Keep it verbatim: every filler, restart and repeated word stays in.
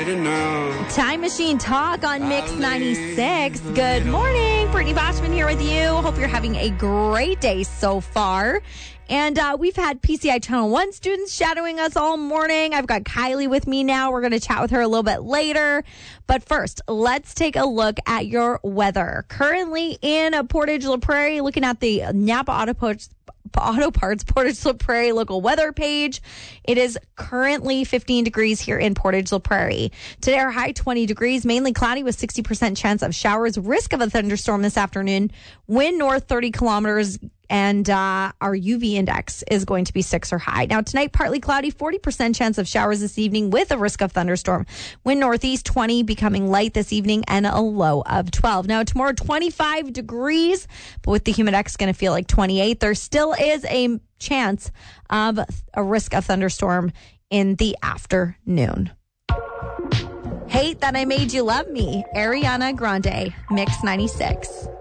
fading now. Time Machine Talk on Mix ninety-six. Good morning. Brittany Boschman here with you. Hope you're having a great day so far. And uh, we've had P C I Channel one students shadowing us all morning. I've got Kylie with me now. We're going to chat with her a little bit later. But first, let's take a look at your weather. Currently in Portage La Prairie, looking at the Napa Auto Parts, Auto Parts Portage La Prairie local weather page. It is currently fifteen degrees here in Portage La Prairie. Today, our high twenty degrees, mainly cloudy with sixty percent chance of showers. Risk of a thunderstorm this afternoon. Wind north thirty kilometers. And uh, our U V index is going to be six or high. Now, tonight, partly cloudy, forty percent chance of showers this evening with a risk of thunderstorm. Wind northeast, twenty, becoming light this evening, and a low of twelve. Now, tomorrow, twenty-five degrees, but with the humidex going to feel like twenty-eight. There still is a chance of a risk of thunderstorm in the afternoon. Hate That I Made You Love Me, Ariana Grande, Mix ninety-six.